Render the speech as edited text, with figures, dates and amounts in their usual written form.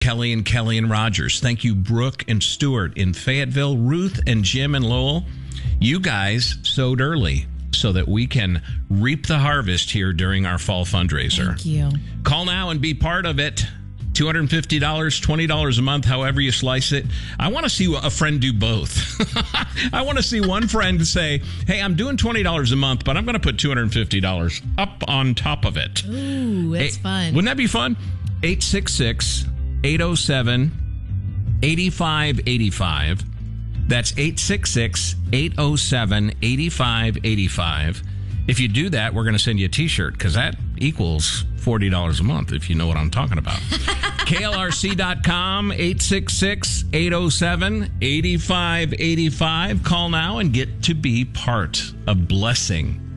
Kelly and Rogers. Thank you, Brooke and Stuart in Fayetteville. Ruth and Jim and Lowell. You guys sowed early so that we can reap the harvest here during our fall fundraiser. Thank you. Call now and be part of it. $250, $20 a month, however you slice it. I want to see a friend do both. I want to see one friend say, hey, I'm doing $20 a month, but I'm going to put $250 up on top of it. Ooh, that's fun. Wouldn't that be fun? 866-807-8585. That's 866-807-8585. If you do that, we're going to send you a T-shirt because that equals $40 a month, if you know what I'm talking about. KLRC.com, 866-807-8585. Call now and get to be part of blessing